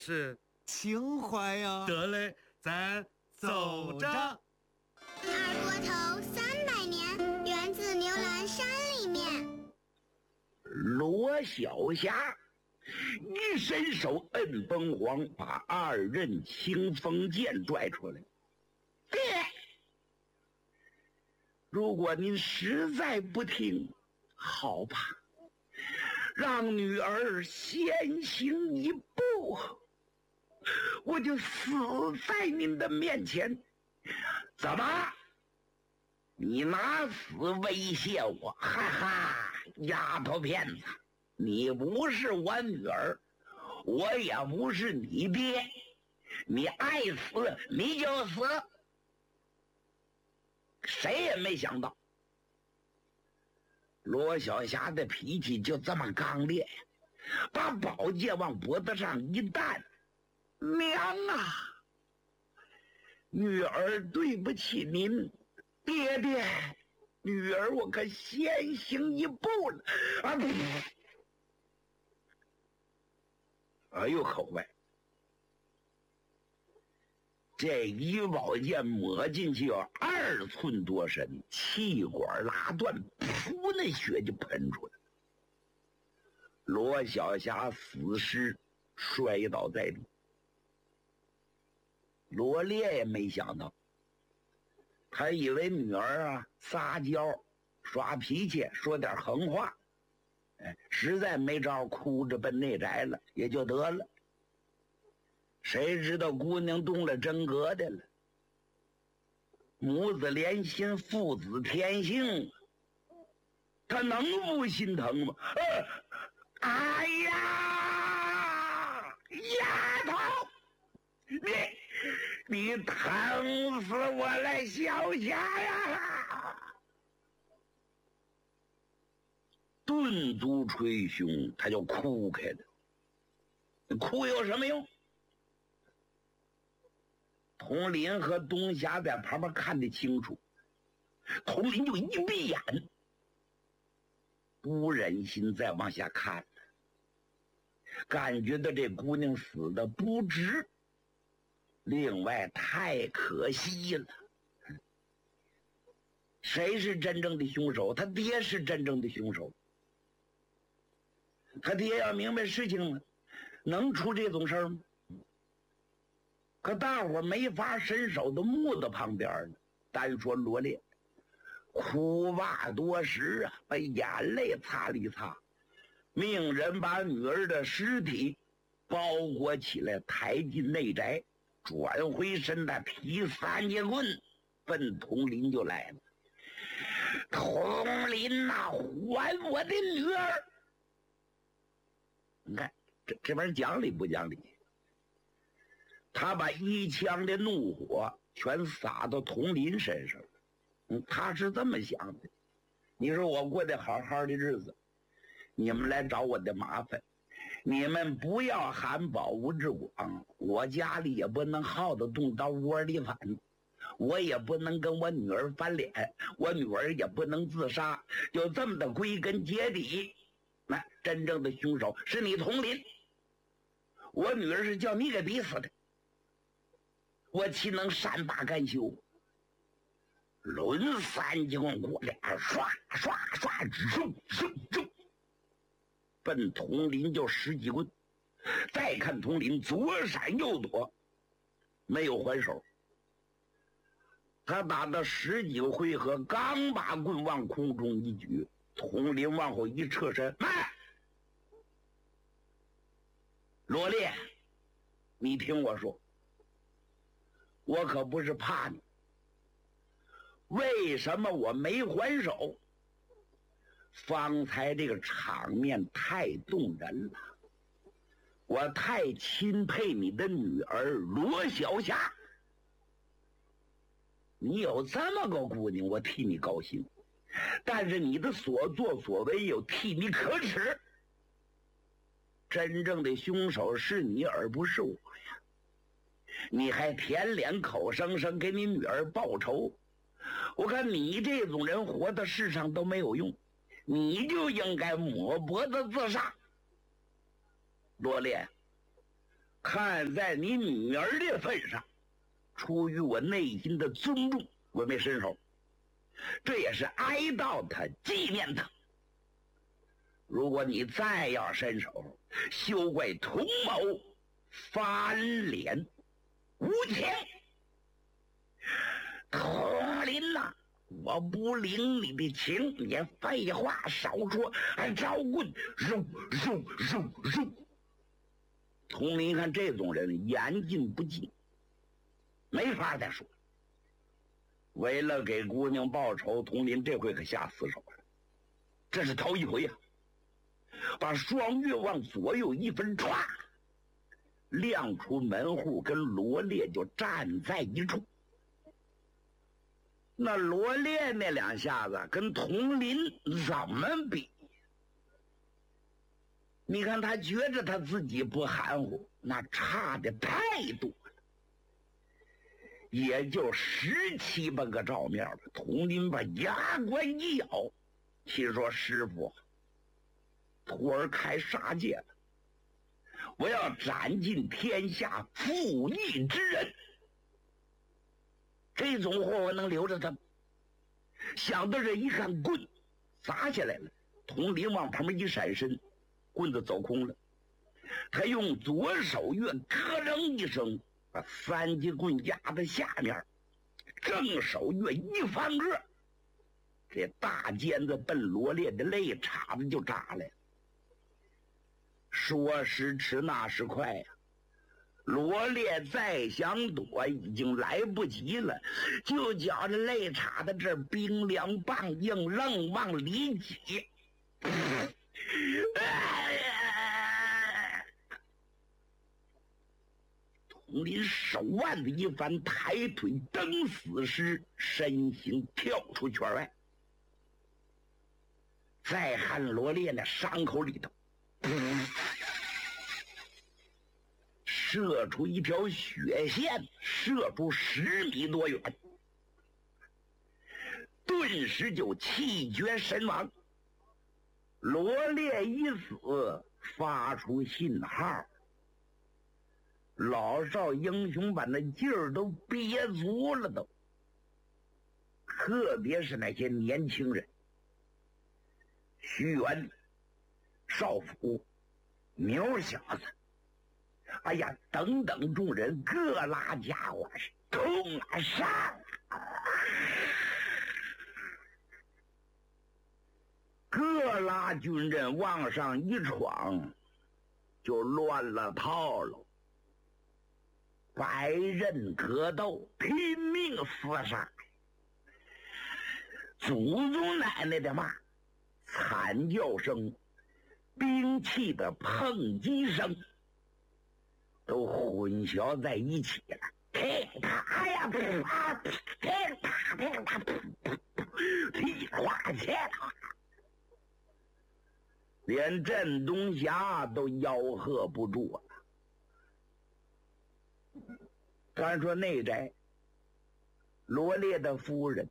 是情怀呀。 得嘞，咱走着。 二锅头300年，源自牛栏山里面。 罗小霞一伸手摁崩簧，把2刃清风剑拽出来。爹，如果您实在不听，好吧，让女儿先行一步，我就死在您的面前。怎么？你拿死威胁我？哈哈，丫头片子，你不是我女儿，我也不是你爹，你爱死你就死。谁也没想到罗小霞的脾气就这么刚烈，把宝剑往脖子上一担。娘啊，女儿对不起您，爹爹，女儿我可先行一步了啊！哎呦，口外，这一宝剑抹进去有2寸多深，气管拉断，噗，那血就喷出来。罗小霞死尸摔倒在地。罗烈也没想到，他以为女儿啊撒娇耍脾气说点横话，实在没招，哭着奔内宅了也就得了。谁知道姑娘动了真格的了，母子连心，父子天性，他能不心疼吗？哎呀，丫头，你疼死我了，小霞呀！顿足捶胸，他就哭开了。哭有什么用？佟林和东霞在旁边看得清楚，佟林就一闭眼，不忍心再往下看了，感觉到这姑娘死的不值，另外太可惜了。谁是真正的凶手？他爹是真正的凶手。他爹要明白事情了，能出这种事儿吗？可大伙没法伸手到墓的旁边呢。单说罗烈，哭罢多时啊，把眼泪擦了一擦，命人把女儿的尸体包裹起来，抬进内宅，转回身的提3节棍奔佟林就来了。佟林呐，还我的女儿！你看这玩意儿讲理不讲理？他把一腔的怒火全撒到佟林身上了。他是这么想的，你说我过得好好的日子，你们来找我的麻烦，你们不要喊保吴志广，我家里也不能耗得动到窝里反，我也不能跟我女儿翻脸，我女儿也不能自杀，就这么的归根结底，那真正的凶手是你佟林，我女儿是叫你给逼死的，我岂能善罢甘休？抡3节棍过来，刷刷刷，嗖嗖嗖，奔佟林就10几棍。再看佟林左闪右躲，没有还手。他打到10几个回合，刚把棍往空中一举，佟林往后一侧身，慢！罗烈，你听我说，我可不是怕你。为什么我没还手？方才这个场面太动人了，我太钦佩你的女儿罗小霞。你有这么个姑娘，我替你高兴，但是你的所作所为又替你可耻。真正的凶手是你，而不是我呀！你还舔脸口生生给你女儿报仇，我看你这种人活到世上都没有用，你就应该抹脖子自杀。罗烈， 看在你女儿的份上，出于我内心的尊重，我没伸手，这也是哀悼她，纪念她。如果你再要伸手，休怪童某翻脸无情。童林呐，我不领你的情，你废话少说，还招棍，肉。童林看这种人言尽不尽，没法再说。为了给姑娘报仇，童林这回可下死手了，这是头一回呀。把双月往左右一分，歘，亮出门户，跟罗烈就站在一处。那罗烈那两下子跟童林怎么比？你看他觉着他自己不含糊，那差的太多了，也就17、8个照面吧。童林把牙关一咬，心说：“师傅，徒儿开杀戒了，我要斩尽天下负义之人。这种货我能留着他吗？”想到这一看，棍砸下来了。童林往旁边一闪身，棍子走空了。他用左手月咯噔一声，把3节棍压在下面，正手月一翻个，这大尖子奔罗烈的肋叉子就扎来了。说时迟，那时快呀！罗烈再想躲，已经来不及了，就觉着肋叉子这冰凉棒硬，愣往里挤。童林手腕子一翻，抬腿蹬死尸，身形跳出圈外。再看罗烈那伤口里头，射出一条血线，射出10米多远，顿时就气绝身亡。罗烈一死，发出信号，老少英雄把那劲儿都憋足了都，特别是那些年轻人，徐元、少辅、牛小子，哎呀，等等众人各拉家伙是冲啊上啊，各拉军人往上一闯，就乱了套了。百刃格斗，拼命厮杀，祖宗奶奶的骂，惨叫声，兵器的碰击声都混淆在一起了。噼啪呀，噼啪，噼啪噼啪，噼啪切啦，连镇东霞都吆喝不住了。咱说内宅罗烈的夫人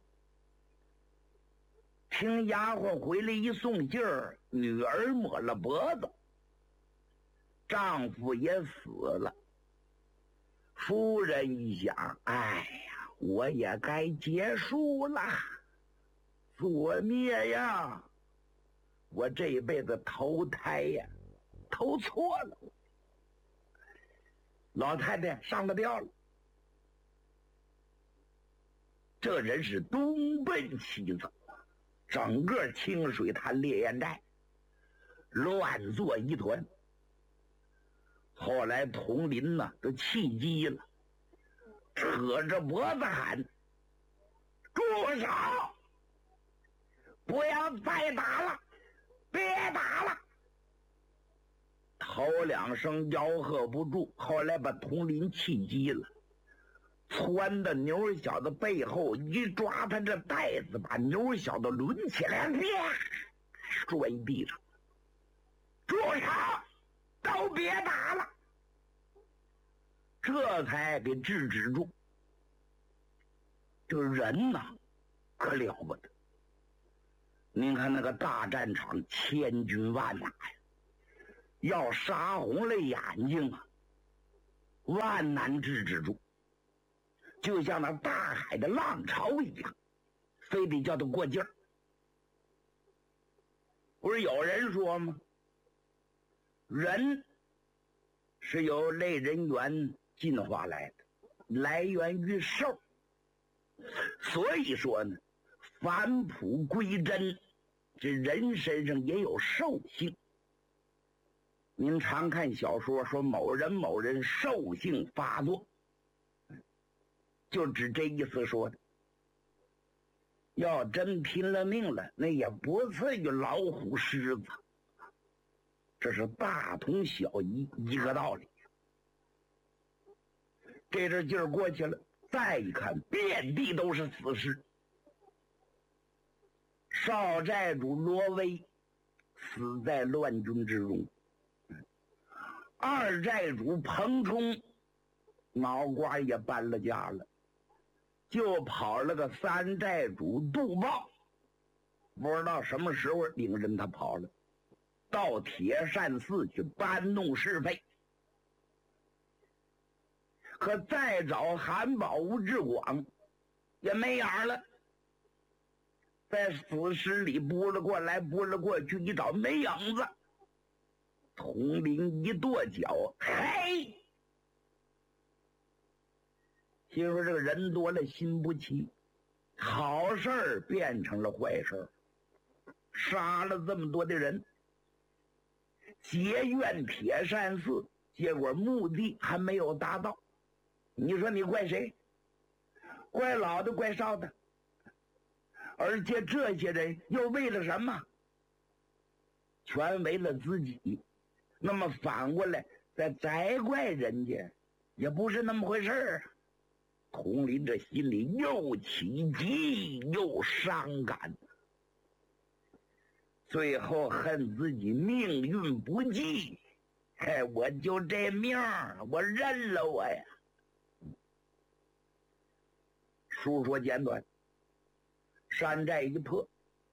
听丫鬟回来一送信儿，女儿抹了脖子，丈夫也死了。夫人一想，哎呀，我也该结束了，作孽呀，我这辈子投胎呀，投错了。老太太上了吊了，这人是东奔西走，整个清水潭烈焰寨乱作一团。后来童林呢都气急了，扯着脖子喊：“住手！不要再打了，别打了！”头2声吆喝不住，后来把童林气急了，窜到牛小子背后一抓他这带子，把牛小子抡起来，啪，摔地上。住手！都别打了！这才给制止住。这人呐，可了不得。您看那个大战场，千军万马呀，要杀红了眼睛啊， 万难制止住，就像那大海的浪潮一样，非得叫他过劲儿。不是有人说吗？人是由类人猿进化来的，来源于兽。所以说呢，返璞归真，这人身上也有兽性。您常看小说说某人兽性发作，就指这意思说的。要真拼了命了，那也不次于老虎狮子，这是大同小异一个道理。这阵劲儿过去了，再一看，遍地都是死尸。少寨主罗威死在乱军之中，二寨主彭冲脑瓜也搬了家了，就跑了个三寨主杜豹，不知道什么时候领人他跑了，到铁扇寺去搬弄是非。可再找韩宝、吴志广也没影了，在死尸里拨了过来拨了过去，一找没影子。统领一跺脚，嘿！心说这个人多了心不齐，好事儿变成了坏事儿，杀了这么多的人，结怨铁扇寺，结果目的还没有达到。你说你怪谁？怪老的，怪少的。而且这些人又为了什么？全为了自己。那么反过来再责怪人家，也不是那么回事儿。统领这心里又起急又伤感，最后恨自己命运不济。哎，我就这命儿，我认了我呀。书说简短，山寨一破，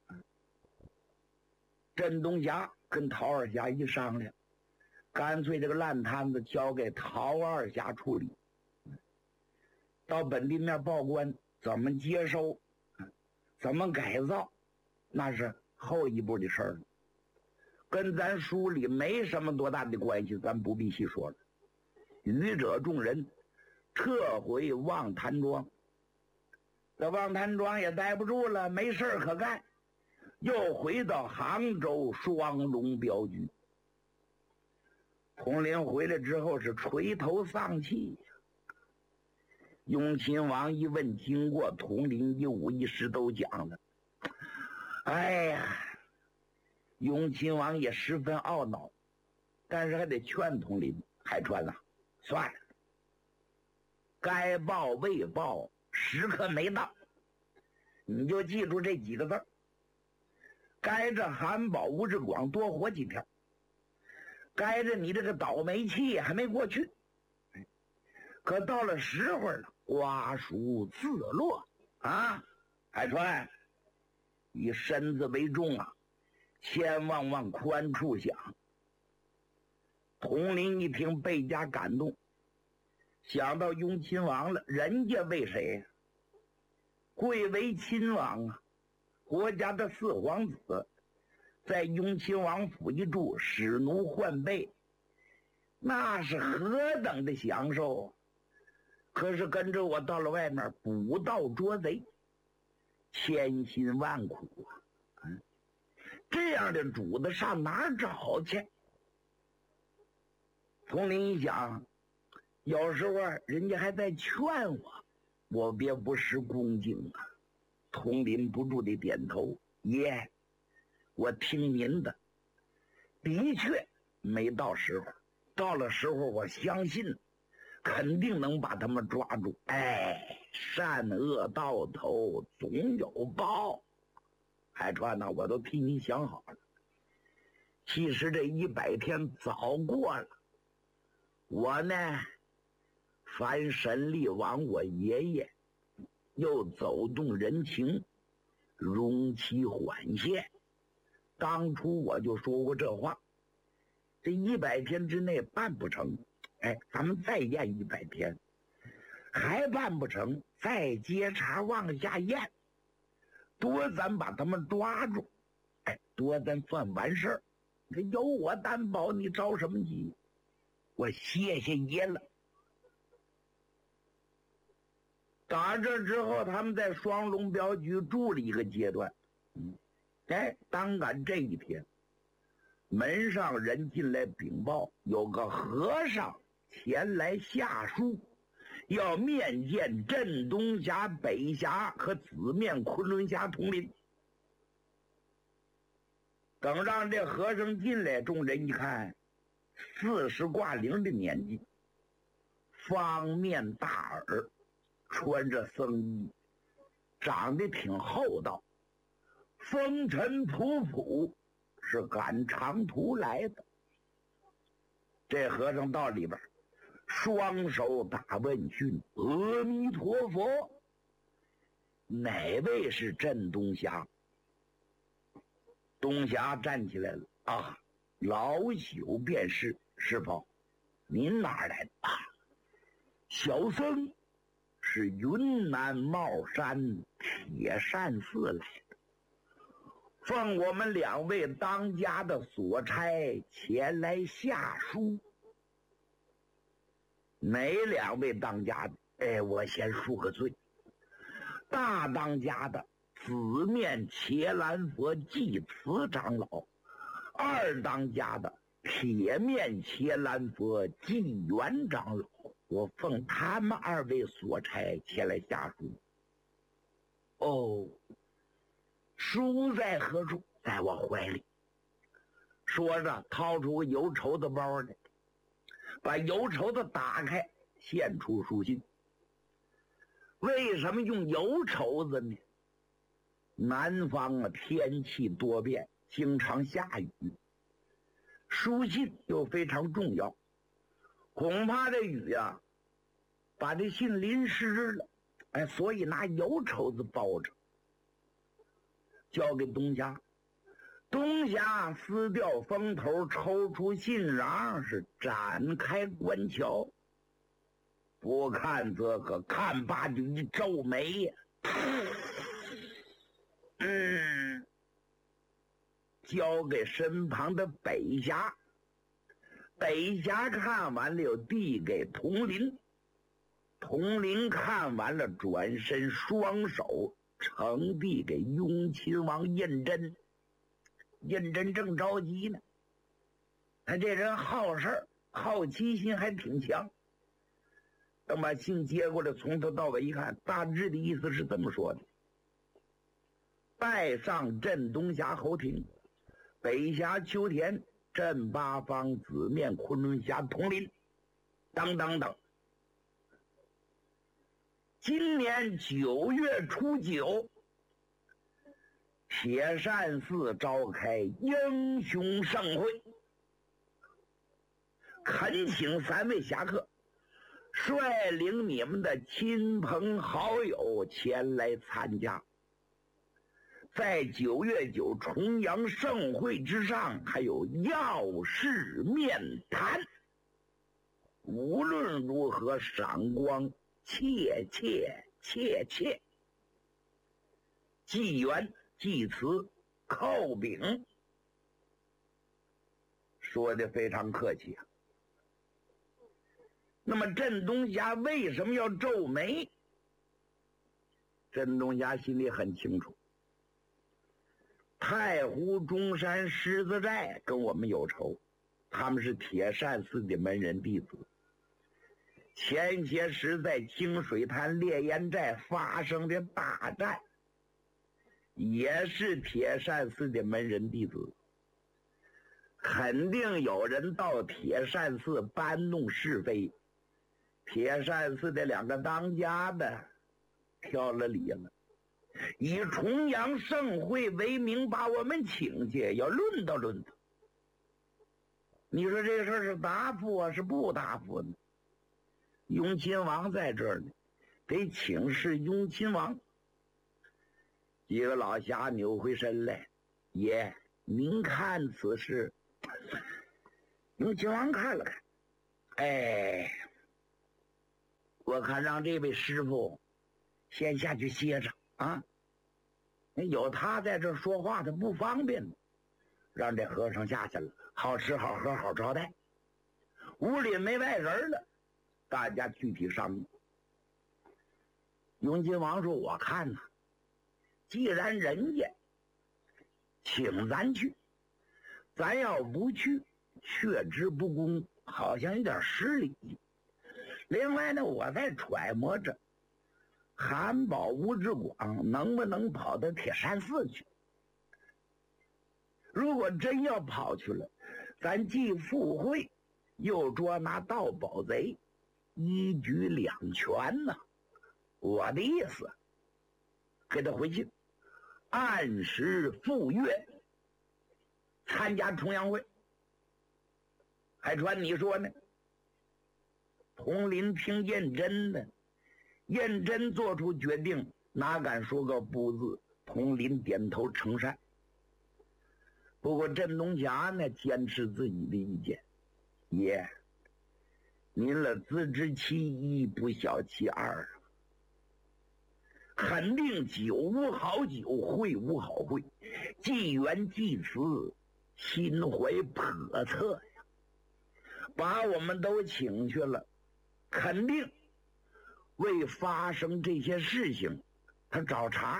镇东霞跟陶二侠一商量，干脆这个烂摊子交给陶二侠处理，到本地面报官，怎么接收，怎么改造，那是后一步的事儿了，跟咱书里没什么多大的关系，咱不必细说了。愚者众人撤回望潭庄，这望潭庄也待不住了，没事儿可干，又回到杭州双龙镖局。统领回来之后是垂头丧气，雍亲王一问经过，统领一五一十都讲了。哎呀，雍亲王也十分懊恼，但是还得劝统领，海川呐，算了，该报未报，时刻没到，你就记住这几个字，该着韩宝、吴志广多活几天，该着你这个倒霉期还没过去，可到了时候了，瓜熟自落啊！海川，以身子为重啊，千万往宽处想。统领一听倍加感动，想到雍亲王了，人家为谁？贵为亲王啊，国家的四皇子，在雍亲王府一住，使奴换备，那是何等的享受。可是跟着我到了外面捕盗捉贼，千辛万苦啊！这样的主子上哪儿找去？统领一想，有时候人家还在劝我别不失恭敬啊。统领不住地点头，爷，我听您的。的确没到时候，到了时候我相信肯定能把他们抓住。哎，善恶到头总有报。海川呐，我都替你想好了。其实这100天早过了，我呢翻身力往我爷爷，又走动人情，容其缓些。当初我就说过这话，这100天之内办不成， 哎，咱们再验100天，还办不成，再接茬往下验，多咱把他们抓住，哎，多咱算完事儿。这有我担保，你着什么急？我谢谢爷了。打这之后，他们在双龙镖局住了一个阶段。哎，当赶这一天，门上人进来禀报，有个和尚前来下书，要面见镇东峡、北峡和紫面昆仑峡统领。等让这和尚进来，众人一看，40挂零的年纪，方面大耳，穿着僧衣，长得挺厚道，风尘仆仆，是赶长途来的。这和尚到里边，双手打问讯：“阿弥陀佛，哪位是镇东峡？”东峡站起来了啊，老朽便是。师傅，您哪儿来的啊？小僧是云南帽山铁扇寺来的，奉我们2位当家的所差前来下书。哪2位当家的？哎，我先恕个罪。大当家的紫面伽蓝佛济慈长老，二当家的铁面伽蓝佛济元长老，我奉他们2位所差前来下书。哦，书在何处？在我怀里。说着，掏出个油绸子包来，把油绸子打开，献出书信。为什么用油绸子呢？南方啊，天气多变，经常下雨，书信又非常重要，恐怕这雨啊把这信淋湿了，哎，所以拿油绸子包着，交给东峡。东峡撕掉封头，抽出信瓤，是展开观瞧。不看则可，看罢就一皱眉呀。交给身旁的北峡。北峡看完了，又递给统领。统领看完了，转身双手呈递给雍亲王胤禛。胤禛正着急呢，他这人好事儿，好奇心还挺强。等把信接过来，从头到尾一看，大致的意思是这么说的：拜上镇东峡侯庭，北峡秋田，镇八方，紫面昆仑峡统领，等等等。今年9月初9，铁扇寺召开英雄盛会，恳请3位侠客率领你们的亲朋好友前来参加。在9月9重阳盛会之上，还有要事面谈，无论如何赏光切切。祭元祭词叩禀，说的非常客气啊。那么镇东峡为什么要皱眉？镇东峡心里很清楚，太湖中山狮子寨跟我们有仇，他们是铁扇寺的门人弟子。前些时在清水滩烈焰寨发生的大战，也是铁扇寺的门人弟子。肯定有人到铁扇寺搬弄是非，铁扇寺的2个当家的挑了理了，以重阳盛会为名把我们请去，要论道论道。你说这事儿是答复啊，是不答复呢？雍亲王在这儿呢，得请示雍亲王。几个老侠扭回身来，爷，您看此事。雍亲王看了看， 哎，我看让这位师傅先下去歇着啊。有他在这说话，他不方便，让这和尚下去了，好吃好喝好招待。屋里没外人了，大家具体商议。雍亲王说：“我看呐，既然人家请咱去，咱要不去，却之不恭，好像有点失礼。另外呢，我在揣摩着，韩宝、吴志广能不能跑到铁山寺去？如果真要跑去了，咱既赴会，又捉拿盗宝贼，一举两全呐。我的意思，给他回信，按时赴约，参加重阳会。海川，你说呢？”佟林听燕真的，燕真做出决定，哪敢说个不字？佟林点头称善。不过镇东霞呢，坚持自己的意见。爷，您了自知其一，不晓其二啊。肯定酒无好酒，会无好会，既缘既辞，心怀叵测呀。把我们都请去了，肯定为发生这些事情他找茬。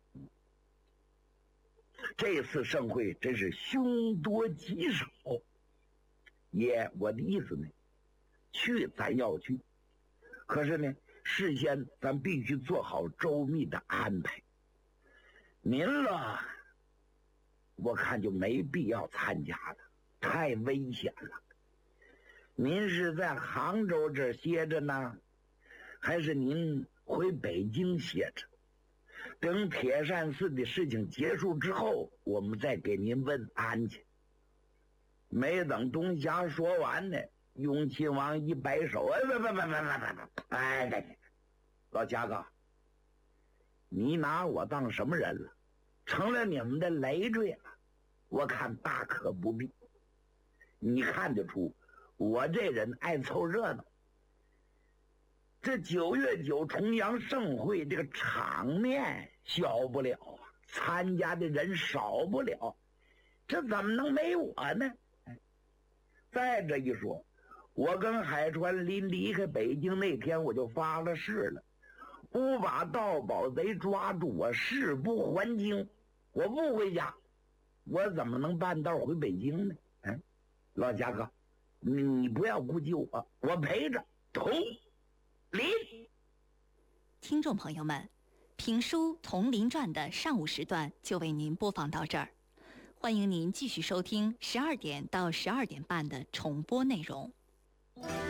这次盛会真是凶多吉少。爷，我的意思呢，去咱要去，可是呢，事先咱必须做好周密的安排。您了，我看就没必要参加了，太危险了。您是在杭州这儿歇着呢，还是您回北京歇着？等铁扇寺的事情结束之后，我们再给您问安去。没等东霞说完呢，雍亲王一摆手：“哎，老贾哥，你拿我当什么人了？成了你们的累赘了，我看大可不必。你看得出我这人爱凑热闹，这9月9重阳盛会，这个场面小不了啊，参加的人少不了，这怎么能没我呢？再这一说，我跟海川离开北京那天，我就发了誓了，不把盗宝贼抓住，我誓不还京。我不回家，我怎么能半道回北京呢？老贾哥，你不要顾及我，我陪着佟林。 听众朋友们，评书《佟林传》的上午时段就为您播放到这儿，欢迎您继续收听12点到12点半的重播内容。